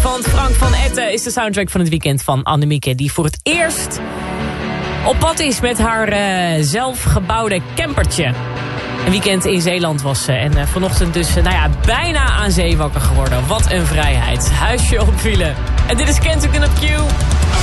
van Frank van Etten is de soundtrack van het weekend van Annemieke, die voor het eerst op pad is met haar zelfgebouwde campertje. Een weekend in Zeeland was ze en vanochtend dus bijna aan zee wakker geworden. Wat een vrijheid. Huisje op wielen. En dit is Kensington op Q.